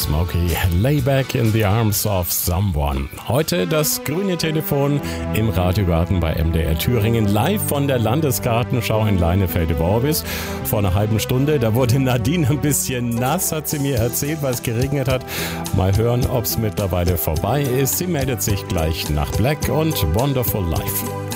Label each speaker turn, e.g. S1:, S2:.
S1: Smokey, Lay Back in the Arms of Someone. Heute das grüne Telefon im Radiogarten bei MDR Thüringen, live von der Landesgartenschau in Leinefelde-Worbis. Vor einer halben Stunde, da wurde Nadine ein bisschen nass, hat sie mir erzählt, weil es geregnet hat. Mal hören, ob es mittlerweile vorbei ist. Sie meldet sich gleich nach Black und Wonderful Life.